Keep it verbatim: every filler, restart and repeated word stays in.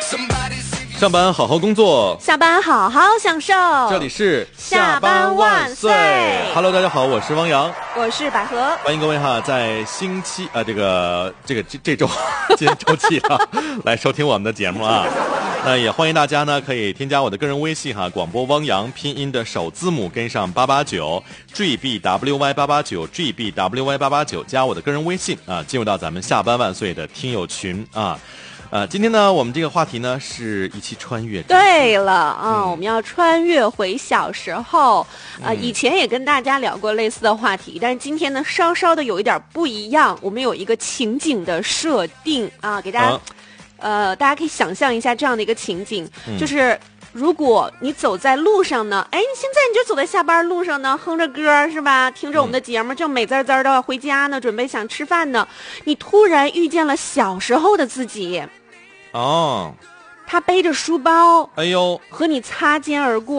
上班好好工作， 下班好好享受。 这里是下班万岁。 Hello， 大家好，我是汪洋， 我是百合， 欢迎各位哈，在星期啊、呃、这个这个这这周今天周七了，来收听我们的节目啊。那也欢迎大家呢，可以添加我的个人微信哈，广播汪洋拼音的首字母跟上八八九 G B W Y 八八九 G B W Y 八八九，加我的个人微信啊，进入到咱们下班万岁的听友群啊。呃，今天呢，我们这个话题呢是一期穿越。 对了啊、嗯，我们要穿越回小时候。呃， 嗯、 以前也跟大家聊过类似的话题，但是今天呢，稍稍的有一点不一样。我们有一个情景的设定啊，给大家，啊、呃，大家可以想象一下这样的一个情景，嗯、就是如果你走在路上呢，哎，你现在你就走在下班路上呢，哼着歌是吧？听着我们的节目，正美滋滋的要回家呢，准备想吃饭呢，你突然遇见了小时候的自己。 哦， 他背着书包， 哎呦， 和你擦肩而过。